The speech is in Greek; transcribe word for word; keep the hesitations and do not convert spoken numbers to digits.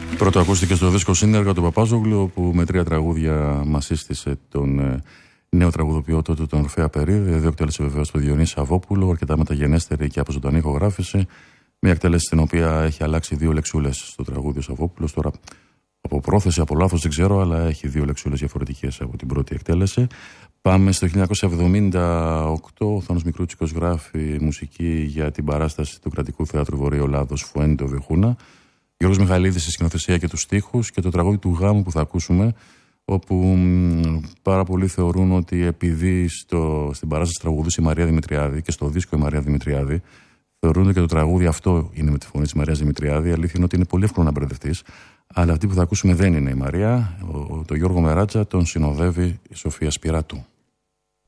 Πρώτο ακούστηκε στο δίσκο Σύνεργα του Παπάζογλου, που με τρία τραγούδια μας σύστησε τον ε, νέο τραγουδοποιό τότε, τον Ορφέα Περίδη. Εδώ εκτέλεσε βεβαίως το Διονύση Σαββόπουλο, αρκετά μεταγενέστερη και από ζωντανή ηχογράφηση. Μια εκτέλεση στην οποία έχει αλλάξει δύο λεξούλες στο τραγούδι ο Σαββόπουλος. Τώρα από πρόθεση, από λάθος δεν ξέρω, αλλά έχει δύο λεξούλες διαφορετικές από την πρώτη εκτέλεση. Πάμε στο χίλια εννιακόσια εβδομήντα οκτώ. Ο Θάνος Μικρούτσικος γράφει μουσική για την παράσταση του Κρατικού Θεάτρου Βορείου Ελλάδος Φουέντο Βεχούνα. Γιώργος Μιχαλίδης στη σκηνοθεσία και τους στίχους, και το τραγούδι του Γάμου που θα ακούσουμε, όπου μ, πάρα πολλοί θεωρούν ότι επειδή στο, στην παράσταση τραγουδούσε η Μαρία Δημητριάδη και στο δίσκο η Μαρία Δημητριάδη, θεωρούν ότι και το τραγούδι αυτό είναι με τη φωνή της Μαρίας Δημητριάδη. Η αλήθεια είναι ότι είναι πολύ εύκολο να μπερδευτείς, αλλά αυτή που θα ακούσουμε δεν είναι η Μαρία. Ο, το Γιώργο Μεράτσα τον συνοδεύει η Σοφία Σπυράτου.